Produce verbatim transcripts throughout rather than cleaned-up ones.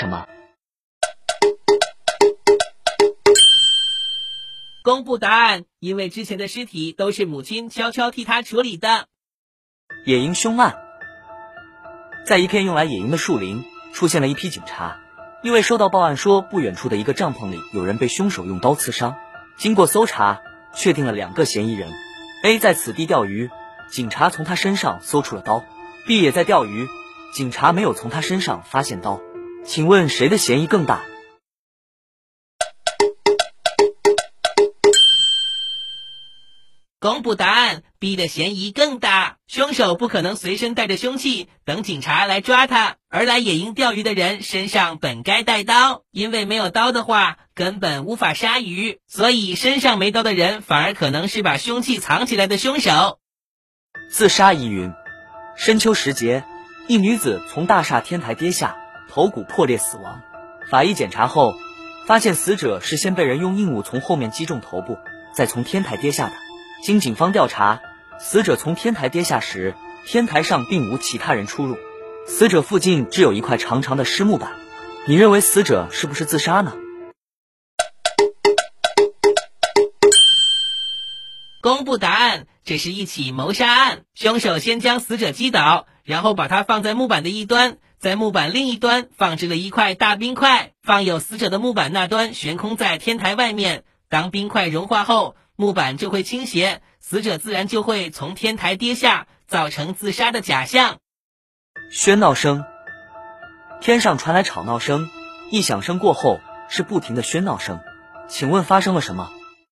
什么？ 公布答案，因为之前的尸体都是母亲悄悄替他处理的。 野营凶案。在一片用来野营的树林，出现了一批警察，因为收到报案说不远处的一个帐篷里有人被凶手用刀刺伤。经过搜查，确定了两个嫌疑人。A 在此地钓鱼，警察从他身上搜出了刀。B 也在钓鱼，警察没有从他身上发现刀。请问谁的嫌疑更大？ 公布答案 ，B 的嫌疑更大。凶手不可能随身带着凶器等警察来抓他，而来野营钓鱼的人身上本该带刀，因为没有刀的话根本无法杀鱼，所以身上没刀的人反而可能是把凶器藏起来的凶手。 自杀疑云。深秋时节，一女子从大厦天台跌下，头骨破裂死亡。法医检查后发现，死者是先被人用硬物从后面击中头部，再从天台跌下的。经警方调查，死者从天台跌下时，天台上并无其他人出入，死者附近只有一块长长的湿木板。你认为死者是不是自杀呢？ 公布答案，这是一起谋杀案。凶手先将死者击倒，然后把他放在木板的一端，在木板另一端放置了一块大冰块，放有死者的木板那端悬空在天台外面。当冰块融化后，木板就会倾斜，死者自然就会从天台跌下，造成自杀的假象。 喧闹声。天上传来吵闹声，一响声过后是不停的喧闹声。请问发生了什么？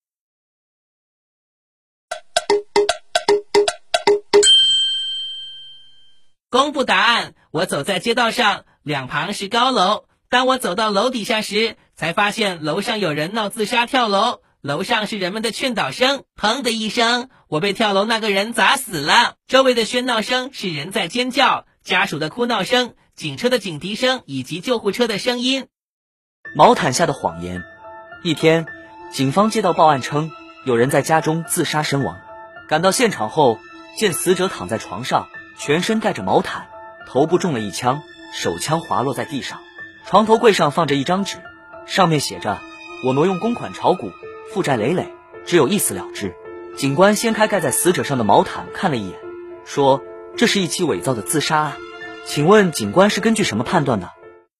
公布答案，我走在街道上，两旁是高楼。当我走到楼底下时，才发现楼上有人闹自杀跳楼，楼上是人们的劝导声。砰的一声，我被跳楼那个人砸死了。周围的喧闹声是人在尖叫，家属的哭闹声，警车的警笛声以及救护车的声音。 毛毯下的谎言。一天，警方接到报案称有人在家中自杀身亡。赶到现场后，见死者躺在床上，全身盖着毛毯，头部中了一枪，手枪滑落在地上。床头柜上放着一张纸，上面写着：我挪用公款炒股，负债累累，只有一死了之。警官掀开盖在死者上的毛毯看了一眼，说这是一起伪造的自杀案。请问警官是根据什么判断的？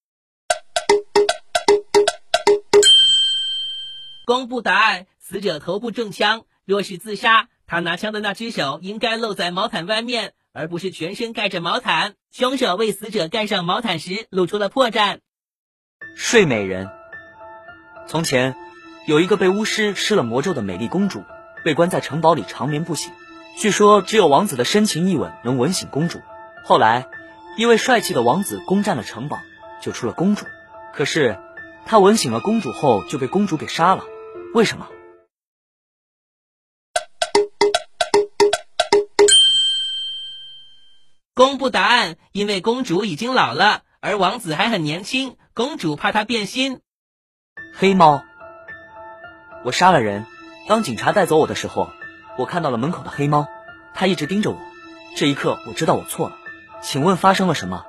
公布答案，死者头部中枪，若是自杀，他拿枪的那只手应该露在毛毯外面，而不是全身盖着毛毯。凶手为死者盖上毛毯时露出了破绽。 睡美人。从前有一个被巫师施了魔咒的美丽公主，被关在城堡里长眠不醒。据说只有王子的深情一吻能吻醒公主。后来一位帅气的王子攻占了城堡，救出了公主。可是他吻醒了公主后就被公主给杀了，为什么？ 公布答案，因为公主已经老了，而王子还很年轻，公主怕他变心。 黑猫。我杀了人，当警察带走我的时候，我看到了门口的黑猫，它一直盯着我。这一刻我知道我错了。请问发生了什么？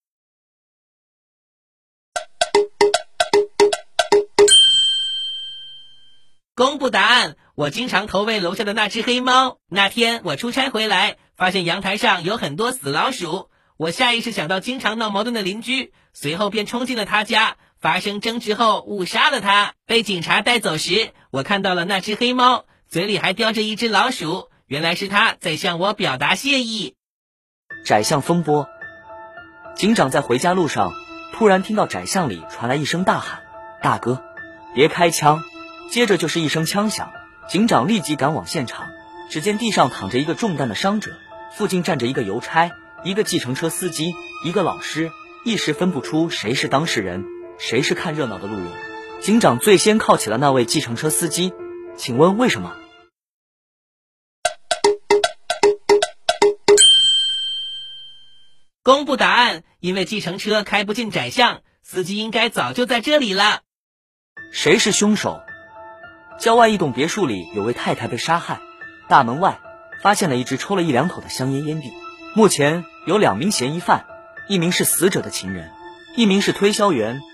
公布答案，我经常投喂楼下的那只黑猫。那天我出差回来，发现阳台上有很多死老鼠，我下意识想到经常闹矛盾的邻居，随后便冲进了他家，发生争执后误杀了他。被警察带走时，我看到了那只黑猫，嘴里还叼着一只老鼠，原来是他在向我表达谢意。 窄巷风波。警长在回家路上，突然听到窄巷里传来一声大喊：大哥，别开枪！接着就是一声枪响，警长立即赶往现场，只见地上躺着一个中弹的伤者，附近站着一个邮差，一个计程车司机，一个老师，一时分不出谁是当事人，谁是看热闹的路人。警长最先铐起了那位计程车司机，请问为什么？ 公布答案，因为计程车开不进窄巷，司机应该早就在这里了。 谁是凶手？郊外一栋别墅里有位太太被杀害，大门外发现了一只抽了一两口的香烟烟蒂。目前有两名嫌疑犯，一名是死者的情人，一名是推销员。